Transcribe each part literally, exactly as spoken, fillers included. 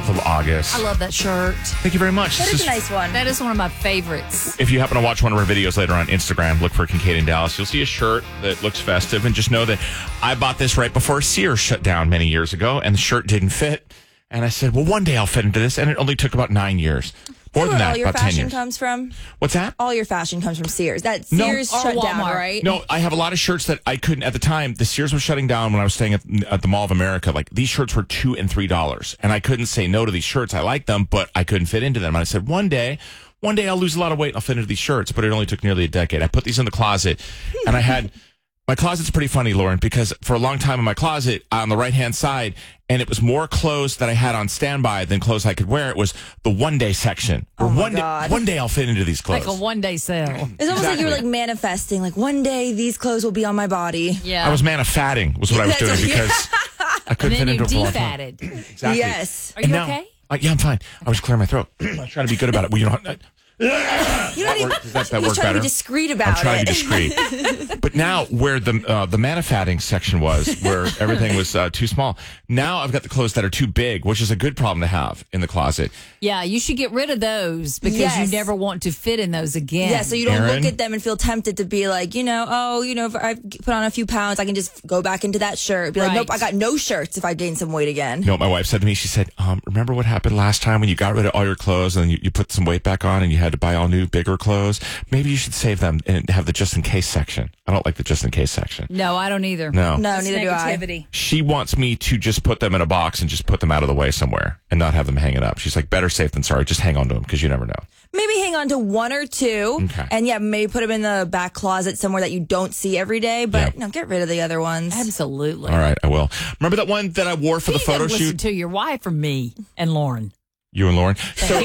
month of August. I love that shirt. Thank you very much. That This is a nice one. That is one of my favorites. If you happen to watch one of our videos later on Instagram, look for Kincaid in Dallas. You'll see a shirt that looks festive, and just know that I bought this right before Sears shut down many years ago, and the shirt didn't fit. And I said, well, one day I'll fit into this, and it only took about nine years. More That's than where that, all your about ten fashion years. comes from. What's that? All your fashion comes from Sears. That No. Sears Or shut down, Walmart. right? No, I have a lot of shirts that I couldn't at the time. The Sears was shutting down when I was staying at, at the Mall of America. Like, these shirts were two and three dollars, and I couldn't say no to these shirts. I liked them, but I couldn't fit into them. And I said, one day, one day I'll lose a lot of weight and I'll fit into these shirts. But it only took nearly a decade. I put these in the closet, and I had my closet's pretty funny, Lauren, because for a long time in my closet on the right hand side, and it was more clothes that I had on standby than clothes I could wear. It was the one day section. Oh my one God. day, one day I'll fit into these clothes. Like a one day sale. It's almost like Exactly. you were like manifesting. Like one day these clothes will be on my body. Yeah. I was manifatting was what I was doing That's- because I couldn't and then fit you into it for a long time. defatted. Exactly. Yes. Are And you now- okay? Uh, yeah, I'm fine. I was clearing my throat. I was trying to be good about it. Well, you know, I, You don't even. work- does that- that You're work trying better? to be discreet I'm about trying it. to be discreet. But now, where the uh, the manifatting section was, where everything was uh, too small, now I've got the clothes that are too big, which is a good problem to have in the closet. Yeah, you should get rid of those because Yes. you never want to fit in those again. Yeah, so you don't Aaron? look at them and feel tempted to be like, you know, oh, you know, if I put on a few pounds, I can just go back into that shirt. Be like, Right. nope, I got no shirts if I gain some weight again. You know what my wife said to me? She said, um, remember what happened last time when you got rid of all your clothes and then you, you put some weight back on and you had to buy all new, bigger clothes? Maybe you should save them and have the just-in-case section. I don't like the just-in-case section. No, I don't either. No. No, It's neither do I. negativity. She wants me to just put them in a box and just put them out of the way somewhere and not have them hanging up. She's like, better safe than sorry. Just hang on to them because you never know. Maybe hang on to one or two. Okay. And yeah, maybe put them in the back closet somewhere that you don't see every day. But Yeah. no, get rid of the other ones. Absolutely. All right, I will. Remember that one that I wore for the You gotta photo listen shoot? to your wife or me and Lauren. You and Lauren. So,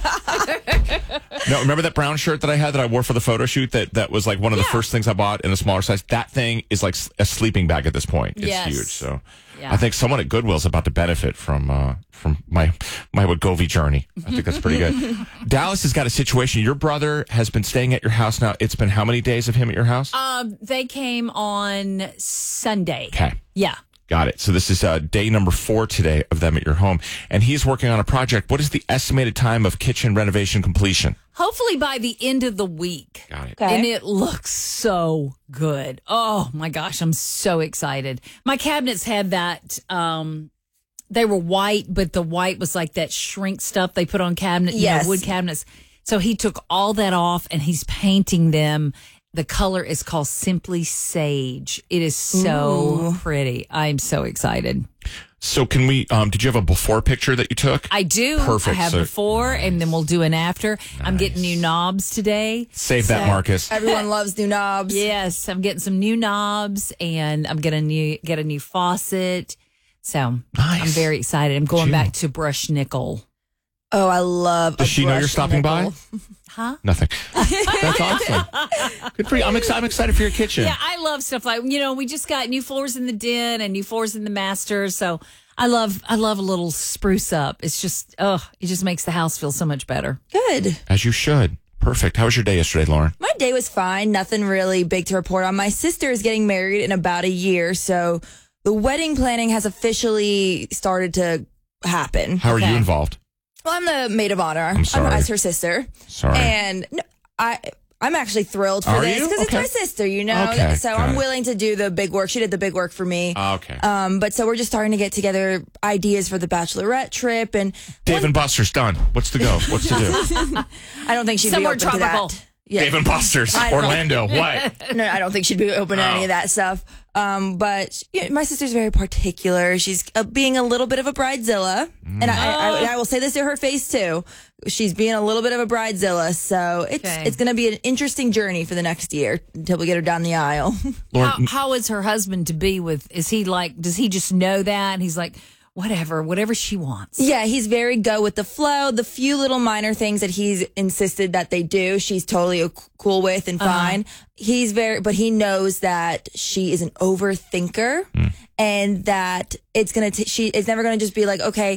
no, remember that brown shirt that I had that I wore for the photo shoot that, that was like one of the Yeah. first things I bought in a smaller size? That thing is like a sleeping bag at this point. It's Yes. huge. So Yeah. I think someone at Goodwill's about to benefit from uh, from my my Wegovy journey. I think that's pretty good. Dallas has got a situation. Your brother has been staying at your house now. It's been how many days of him at your house? Um, they came on Sunday. Okay. Yeah. Got it. So this is uh, day number four today of them at your home. And he's working on a project. What is the estimated time of kitchen renovation completion? Hopefully by the end of the week. Got it. Okay. And it looks so good. Oh my gosh, I'm so excited. My cabinets had that um they were white, but the white was like that shrink stuff they put on cabinet, you Yes. know, wood cabinets. So he took all that off and he's painting them. The color is called Simply Sage. It is so pretty. I'm so excited. So can we, um, did you have a before picture that you took? I do. Perfect. I have So- before and then we'll do an after. I'm getting new knobs today. Save that, So- Marcus. Everyone loves new knobs. Yes, I'm getting some new knobs and I'm gonna new get a new faucet. So Nice. I'm very excited. I'm going June. back to brush nickel. Oh, I love. Does a she know you're brushed stopping by? nickel. Huh? Nothing. That's awesome. Good for you. I'm, exci- I'm excited for your kitchen. Yeah, I love stuff like, you know, we just got new floors in the den and new floors in the master. So I love I love a little spruce up. It's just oh, it just makes the house feel so much better. Good. As you should. Perfect. How was your day yesterday, Lauren? My day was fine. Nothing really big to report on. My sister is getting married in about a year, so the wedding planning has officially started to happen. How are Okay. you involved? Well, I'm the maid of honor. I'm sorry. as her sister. Sorry. And no, I. I'm actually thrilled for Are this you? because Okay. it's my sister, you know. Okay, so got I'm it. willing to do the big work. She did the big work for me. Okay. Um, but so we're just starting to get together ideas for the bachelorette trip, and Dave and Buster's done. What's to go? What's to do? I don't think she'd Somewhere be open tropical. to that. Yeah. Dave and Buster's. I don't- Orlando. What? No, I don't think she'd be open to any of that stuff. Um, but yeah, my sister's very particular. She's uh, being a little bit of a bridezilla, and I, I, I, I will say this to her face too. She's being a little bit of a bridezilla, so it's Okay. it's going to be an interesting journey for the next year until we get her down the aisle. Lauren, How, how is her husband to be with? Is he like, does he just know that? And he's like, whatever, whatever she wants. Yeah, he's very go with the flow. The few little minor things that he's insisted that they do, she's totally o- cool with and fine. He's very, but he knows that she is an overthinker and that it's going to, she, it's never going to just be like, okay,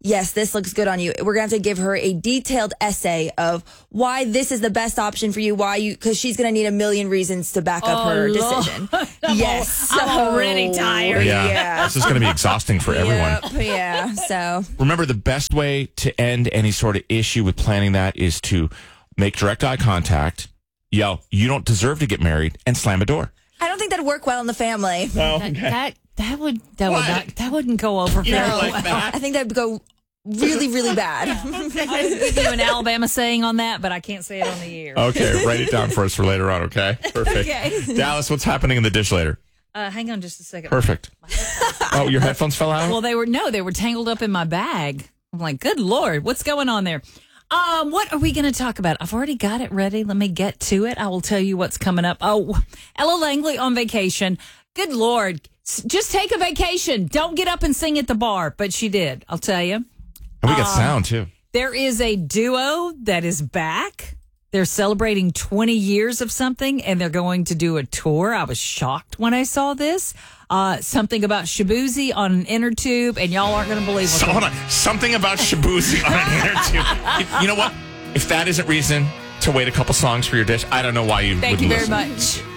yes, this looks good on you. We're going to have to give her a detailed essay of why this is the best option for you, why you, because she's going to need a million reasons to back up Oh, her Lord. decision. I'm yes. al- I'm already tired. Yeah. Yeah. This is going to be exhausting for everyone. Yep, yeah. So, Remember, the best way to end any sort of issue with planning that is to make direct eye contact, yell, "You don't deserve to get married," and slam a door. I don't think that'd work well in the family. Oh, That, that that would that would What? not, that wouldn't go over You very don't well. like that? I think that'd go really, really bad. I could give you an Alabama saying on that, but I can't say it on the air. Okay, write it down for us for later on, okay? Perfect. Okay. Dallas, what's happening in the dish later? Uh, hang on just a second. Perfect. Oh, your headphones fell out? Well, they were no, they were tangled up in my bag. I'm like, good Lord, what's going on there? Um, what are we going to talk about? I've already got it ready. Let me get to it. I will tell you what's coming up. Oh, Ella Langley on vacation. Good Lord, S- just take a vacation. Don't get up and sing at the bar. But she did. I'll tell you. And we got sound, too. There is a duo that is back. They're celebrating twenty years of something, and they're going to do a tour. I was shocked when I saw this. Uh, something about Shabuzi on an inner tube, and y'all aren't going to believe So, what hold on. Something about Shabuzi on an inner tube. You, you know what? If that isn't reason to wait a couple songs for your dish, I don't know why you Thank wouldn't you very listen. much.